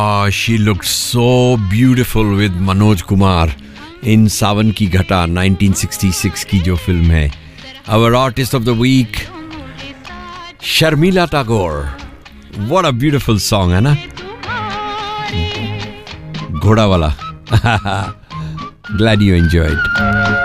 She looked so beautiful with Manoj Kumar in सावन की घटा 1966 की जो फिल्म है. Our artist of the week, Sharmila Tagore. What a beautiful song, है ना? घोड़ा वाला. Glad you enjoyed.